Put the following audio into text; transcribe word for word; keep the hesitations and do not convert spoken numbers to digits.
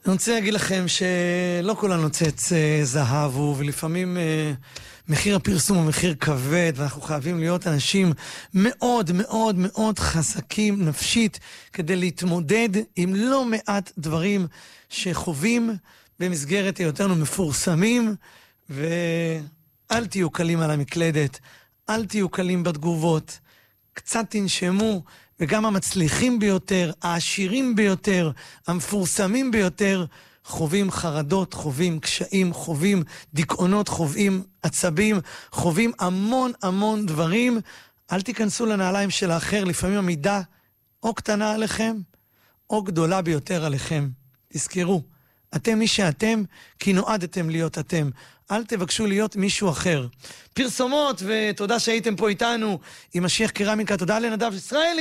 אני רוצה להגיד לכם שלא כולנו נוצץ אה, זהב הוא, ולפעמים אה, מחיר הפרסום הוא מחיר כבד, ואנחנו חייבים להיות אנשים מאוד מאוד מאוד חזקים נפשית, כדי להתמודד עם לא מעט דברים שחווים במסגרת היותנו מפורסמים, ואל תהיו קלים על המקלדת, אל תהיו קלים בתגובות, קצת תנשמו, וגם המצליחים ביותר, העשירים ביותר, המפורסמים ביותר, חווים חרדות, חווים קשיים, חווים דיכאונות, חווים עצבים, חווים המון המון דברים. אל תיכנסו לנעליים של האחר, לפעמים המידה או קטנה עליכם, או גדולה ביותר עליכם. תזכרו, אתם מי שאתם, כי נועדתם להיות אתם. אל תבקשו להיות מישהו אחר. פרסומות, ותודה שהייתם פה איתנו עם משיח קרמיקה. תודה לנדב ישראלי.